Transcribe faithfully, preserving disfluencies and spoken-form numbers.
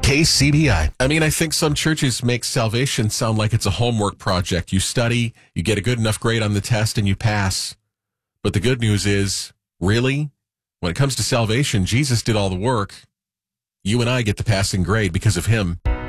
K C B I. I mean, I think some churches make salvation sound like it's a homework project. You study, you get a good enough grade on the test, and you pass. But the good news is, really, when it comes to salvation, Jesus did all the work. You and I get the passing grade because of him.